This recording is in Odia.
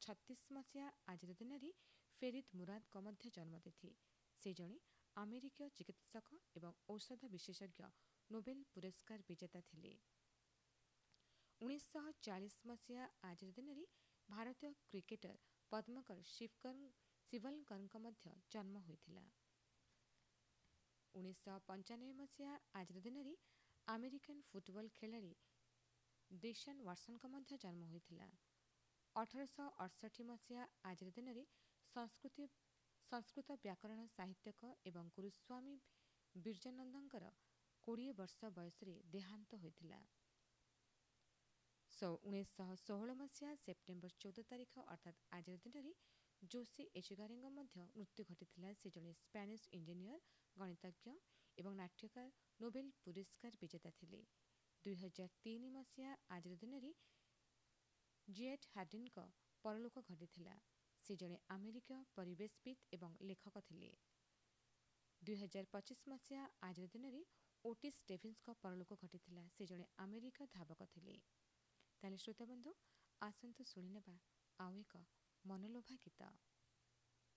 ମସିହା ଆଜିର ଦିନରେ ଫେରିଦ୍ ମୁରାଦଙ୍କ ମଧ୍ୟ ଜନ୍ମତିଥି। ସେ ଜଣେ ଆମେରିକୀୟ ଚିକିତ୍ସକ ଏବଂ ଔଷଧ ବିଶେଷଜ୍ଞ ନୋବେଲ ପୁରସ୍କାର ବିଜେତା ଥିଲେ। 1940 ମସିହା ଆଜିର ଦିନରେ ଭାରତୀୟ କ୍ରିକେଟର ପଦ୍ମକର ଶିବଲକରଙ୍କ ମଧ୍ୟ ଜନ୍ମ ହୋଇଥିଲା। 1995 ମସିହା ଆଜିର ଦିନରେ ଆମେରିକାନ ଫୁଟବଲ ଖେଳାଳି ଡେଶନ ୱାଟସନଙ୍କ ମଧ୍ୟ ଜନ୍ମ ହୋଇଥିଲା। 1868 ମସିହା ଆଜିର ଦିନରେ ସଂସ୍କୃତ ବ୍ୟାକରଣ ସାହିତ୍ୟକ ଏବଂ ଗୁରୁସ୍ୱାମୀ ବିର୍ଜାନନ୍ଦଙ୍କର 20 ବର୍ଷ ବୟସରେ ଦେହାନ୍ତ ହୋଇଥିଲା। 1916 ମସିହା ସେପ୍ଟେମ୍ବର 14 ତାରିଖ ଅର୍ଥାତ୍ ଆଜିର ଦିନରେ ଜୋସି ଏଚେଗାରେଙ୍କ ମଧ୍ୟ ମୃତ୍ୟୁ ଘଟିଥିଲା। ସେ ଜଣେ ସ୍ପାନିଶ ଇଞ୍ଜିନିୟର, ଗଣିତଜ୍ଞ ଏବଂ ନାଟ୍ୟକାର ନୋବେଲ ପୁରସ୍କାର ବିଜେତା ଥିଲେ। 2003 ମସିହା ଆଜିର ଦିନରେ ଜିଏଟ୍ ହାର୍ଡିଙ୍କ ପରଲୋକ ଘଟିଥିଲା। ସେ ଜଣେ ଆମେରିକୀୟ ପରିବେଶବିତ୍ ଏବଂ ଲେଖକ ଥିଲେ। 2025 ମସିହା ଆଜିର ଦିନରେ ଓଟିସ୍ ଡେଭିନ୍ସଙ୍କ ପରଲୋକ ଘଟିଥିଲା। ସେ ଜଣେ ଆମେରିକୀୟ ଧାବକ ଥିଲେ। ତାହେଲେ ଶ୍ରୋତାବନ୍ଧୁ, ଆସନ୍ତୁ ଶୁଣିନେବା ଆଉ ଏକ ମନଲୋଭା ଗୀତ।